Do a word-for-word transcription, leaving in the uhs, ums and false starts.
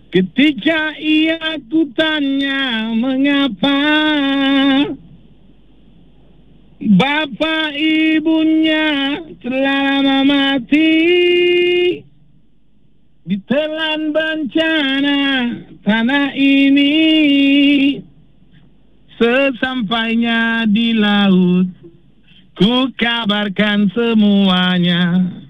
Ketika ia kutanya mengapa bapak ibunya telah lama mati, ditelan bencana tanah ini. Sesampainya di laut, ku kabarkan semuanya.